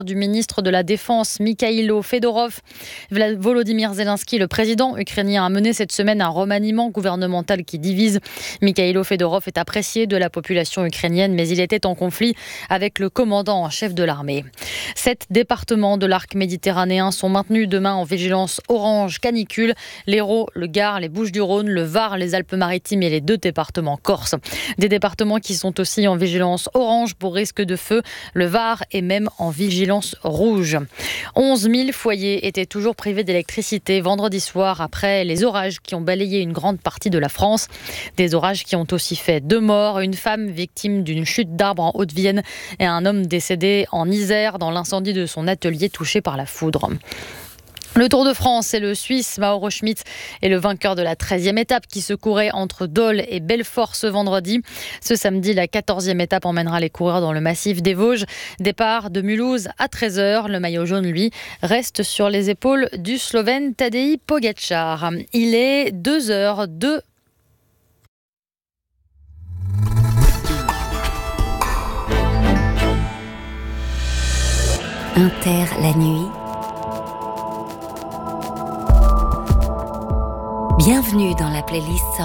du ministre de la Défense, Mikhailo Fedorov. Volodymyr Zelensky, le président ukrainien, a mené cette semaine un remaniement gouvernemental qui divise. Mikhailo Fedorov est apprécié de la population ukrainienne, mais il était en conflit avec le commandant en chef de l'armée. 7 départements de l'arc méditerranéen sont maintenus demain en vigilance orange canicule. L'Hérault, le Gard, les Bouches-du-Rhône, le Var, les Alpes-Maritimes et les 2 départements corses. Des départements qui sont aussi en vigilance orange pour risque de feu. Le Var est même en vigilance rouge. 11 000 foyers étaient toujours privés d'électricité vendredi soir après les orages qui ont balayé une grande partie de la France. Des orages qui ont aussi fait 2 morts, une femme victime d'une chute d'arbre en Haute-Vienne et un homme décédé en Isère dans l'incendie de son atelier touché par la foudre. Le Tour de France, c'est le Suisse Mauro Schmid et le vainqueur de la 13e étape qui se courait entre Dole et Belfort ce vendredi. Ce samedi, la 14e étape emmènera les coureurs dans le massif des Vosges. Départ de Mulhouse à 13h. Le maillot jaune, lui, reste sur les épaules du Slovène Tadej Pogačar. Il est 2h02. Inter la nuit. Bienvenue dans la playlist